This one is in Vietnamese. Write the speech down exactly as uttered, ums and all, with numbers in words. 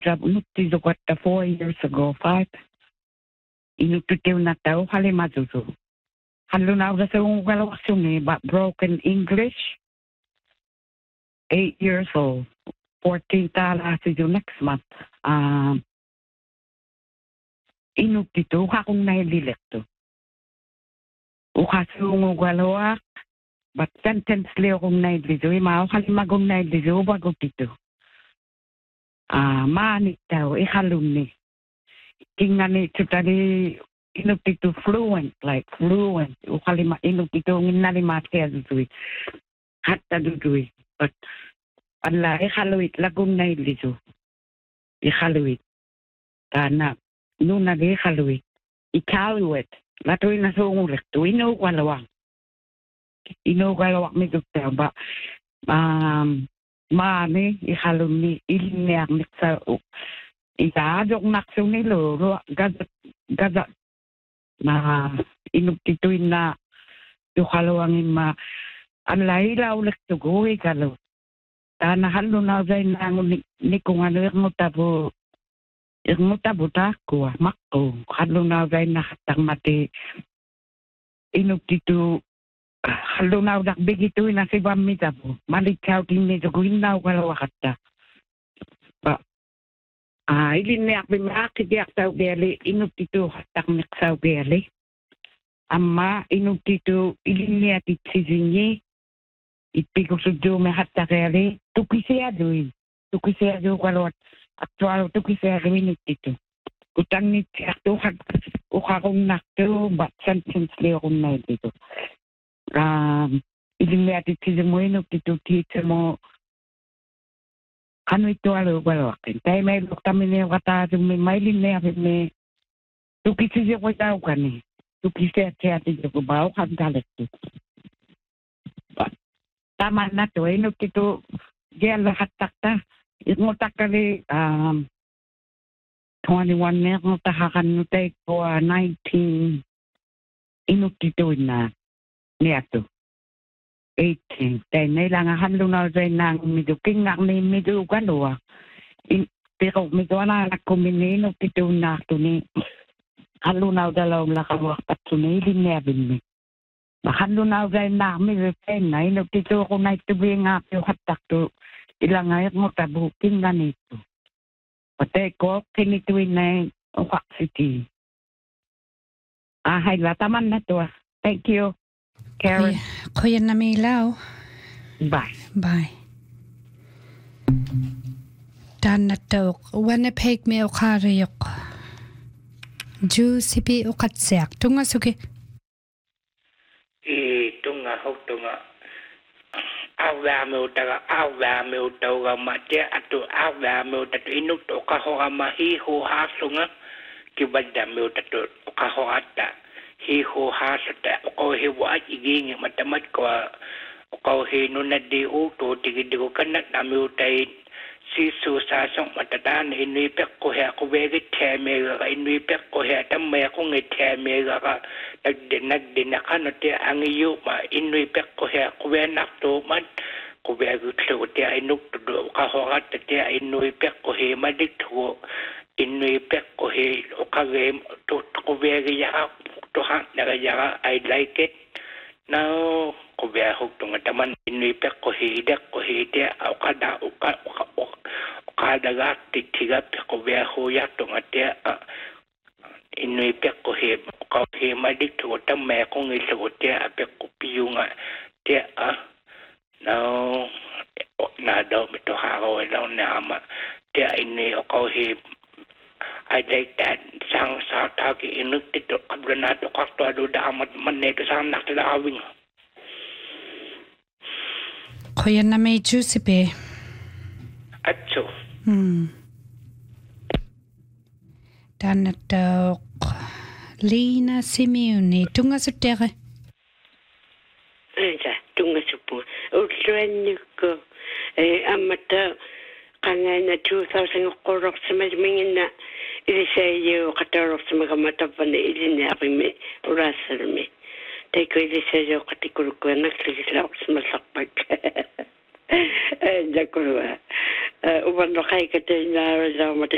job nutti zokatta four years ago, five. Inutti na tao hale mazuzu. Halo na ura sa ungalawasuni, but broken English. Eight years old. Fourteen tala si next month. Um, inutti to, hakong naililik to. Ukasungo galawak. But sentence leo kung nailizo, imao halimagong nailizo, bago dito. Ah, maanit daw, ihalumni. Tingnan ito tali, inutito fluent, like fluent. Ukalima, inutito nginalimatya dudui. Hatta dudui. But, ala, ihaluit, lagong nailizo. Ihaluit. Tana, nuna di ihaluit. Ikaluit. Latoy na sungulit. Tuwino walawang. Ino galawak mi dokter ba um mani ihalumni ilniak niksa ita dok nakso ni lo gad gad na inuptituin na to halawangin ma anlay la ulit to go ikalo ta na halo na dai na ni kung ano yung tabo yung tabo ta ko makko halo na dai na hatang mati inuptitu halo na dak begitu na si bamita po malikaw kini to kuinaw kalawakata ba ah ilin niya bimak diak taw beli inutito hatak nik saw beli amma inutito ilin niya titsizinye ipigo sudo me hatak beli tukisia doin tukisia do kalawat aktual tukisia inutito utang ni tiak to hat ukakong nakto ba sentence leo kung na dito. Um, ilin niya titi mo ino tituti mo ano ito alo balawakin. Tayo may lukta mi niya kata may mailin niya may tukisi siya ko tao ka ni. Tukisi siya siya ko ba o kandalat to. Tama na to. Ino tito diya lahat takta. Ito mo takali um, twenty-one niya kung tahakan no tayo ko uh, nineteen ino tito na. Niato. eighteen. Tay nailangan halo na rin ng miduking nga may midu ganoa. Pero midu na nakuminino tito na ito ni halo na dalawang lakawak at sunilin niya bin mi. Halo na rin na may retain na ino tito ko na ito biya nga piyo hatak to ilang ayat mo tabuking na nito. Pati ko kinituin na yung City. Ah, hay lataman na to. Thank you. Karen. Kuya na may ilaw. Bye. Bye. Dan na to. Winnipeg may ukarayok. Ju sipi ukatsiak. Tunga suki. E tunga ho tunga. Awa me utaga awa me utaga mate atu awa me utatu inuk to kahoga mahi ho hasunga kibada me utatu kahoata. He ho hasata o he wa iging matamat ko o he no na di o to tigi di ko kanat na mi utai si su sa song matatan inui pek ko he ko wege teme ga inui pek ko he tam me ko nge teme ga nag de nag de na kan te ang yu ma inui pek ko he ko we nak to man ko wege tlo te inuk to ka ho gat te inui pek ko he ma dik to inui pek ko he o ka ge to ko wege ya to ha nagaya I like it now ko bia hok to ngataman inui pek ko hide ko hide au kada o ka o kada ga titiga pe ko bia ho ya to ngate inui pek ko he ko he madik to tam me ko ngi so te a pe ko piunga te a now na do me to ha ho lo na ma te inui ko he I like that sang sa taki inuk tito kabrana to kakto ado da amat manne to sam nak tila awing. Kuya na may juicy Atso. Hmm. Dan na to Lina Simeone tunga sa tere. Esa tunga sa po. Utsuan ko eh amata kanya na two thousand korok sa majmingin na ili sa iyo katarok sa mga matapan na ili niya kami urasal mi. Tayo ko ili sa iyo katikuro ko nagsisila ako sa masakpag. Eh, jakuro. Uban na kay katay na araw mata